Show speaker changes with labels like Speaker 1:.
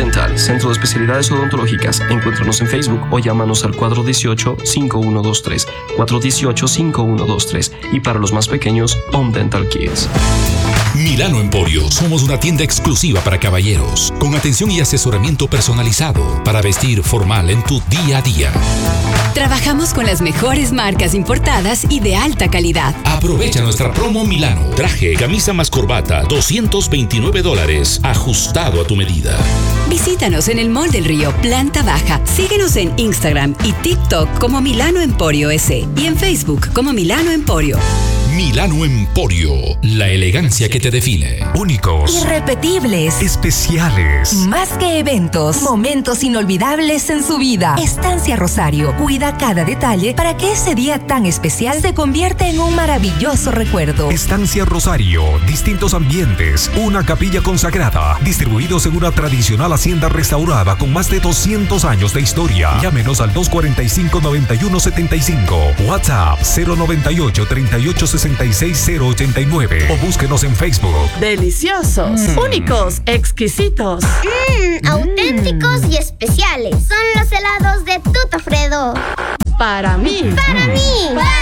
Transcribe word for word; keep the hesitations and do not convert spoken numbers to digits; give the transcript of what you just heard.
Speaker 1: Dental, Centro de Especialidades Odontológicas. Encuéntranos en Facebook o llámanos al cuatro uno ocho, cinco uno dos tres, cuatro uno ocho, cinco uno dos tres. Y para los más pequeños, Home Dental Kids.
Speaker 2: Milano Emporio, somos una tienda exclusiva para caballeros, con atención y asesoramiento personalizado para vestir formal en tu día a día.
Speaker 3: Trabajamos con las mejores marcas importadas y de alta calidad.
Speaker 2: Aprovecha nuestra promo Milano. Traje, camisa más corbata, doscientos veintinueve dólares, ajustado a tu medida.
Speaker 3: Visítanos en el Mall del Río, planta baja. Síguenos en Instagram y TikTok como Milano Emporio S y en Facebook como Milano Emporio.
Speaker 2: Milano Emporio, la elegancia que te define.
Speaker 4: Únicos,
Speaker 5: irrepetibles,
Speaker 4: especiales,
Speaker 5: más que eventos, momentos inolvidables en su vida. Estancia Rosario cuida cada detalle para que ese día tan especial se convierta en un maravilloso recuerdo.
Speaker 4: Estancia Rosario, distintos ambientes, una capilla consagrada, distribuidos en una tradicional hacienda restaurada con más de doscientos años de historia. Llámenos al dos cuatro cinco, nueve uno siete cinco, WhatsApp cero noventa y ocho, treinta y ocho, sesenta y seis, cero ochenta y nueve o búsquenos en Facebook.
Speaker 6: Deliciosos, mm. únicos, exquisitos,
Speaker 7: mm, auténticos mm. y especiales. Son los helados de Tuto Fredo.
Speaker 6: Para mí.
Speaker 7: Para mí.